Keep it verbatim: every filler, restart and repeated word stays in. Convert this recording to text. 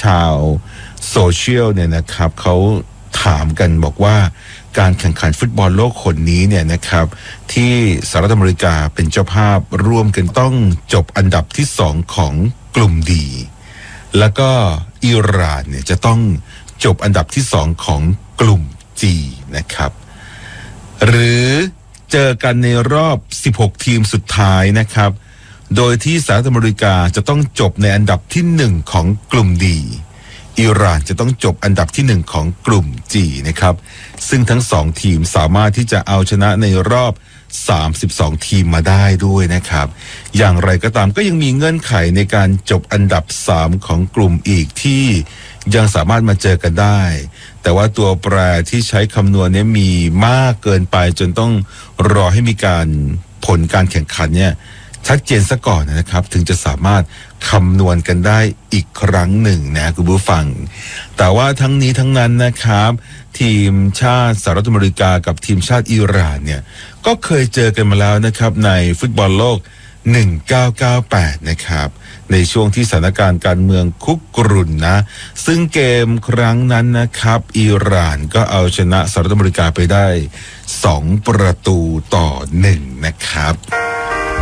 ชาวโซเชียลเนี่ยนะครับเขาถามกันบอกว่าการแข่งขันฟุตบอลโลกคนนี้เนี่ยนะครับที่สหรัฐอเมริกาเป็นเจ้าภาพร่วมกันต้องจบอันดับที่สองของกลุ่มดีแล้วก็อิหร่านเนี่ยจะต้องจบอันดับที่สองของกลุ่ม G นะครับหรือเจอกันในรอบสิบหกทีมสุดท้ายนะครับโดยที่สหรัฐอเมริกาจะต้องจบในอันดับที่หนึ่งของกลุ่มดีอิหร่านจะต้องจบอันดับที่หนึ่งของกลุ่ม G นะครับซึ่งทั้งสองทีมสามารถที่จะเอาชนะในรอบสามสิบสองทีมมาได้ด้วยนะครับอย่างไรก็ตามก็ยังมีเงื่อนไขในการจบอันดับสามของกลุ่มอีกที่ยังสามารถมาเจอกันได้แต่ว่าตัวแปรที่ใช้คำนวณนี้มีมากเกินไปจนต้องรอให้มีการผลการแข่งขันเนี่ยชัดเจนซะก่อนนะครับถึงจะสามารถคำนวณกันได้อีกครั้งหนึ่งนะคุณผู้ฟังแต่ว่าทั้งนี้ทั้งนั้นนะครับทีมชาติสหรัฐอเมริกากับทีมชาติอิหร่านเนี่ยก็เคยเจอกันมาแล้วนะครับในฟุตบอลโลกหนึ่งพันเก้าร้อยเก้าสิบแปดนะครับในช่วงที่สถานการณ์การเมืองคุกรุ่นนะซึ่งเกมครั้งนั้นนะครับอิหร่านก็เอาชนะสหรัฐอเมริกาไปได้สองประตูต่อหนึ่งนะครับ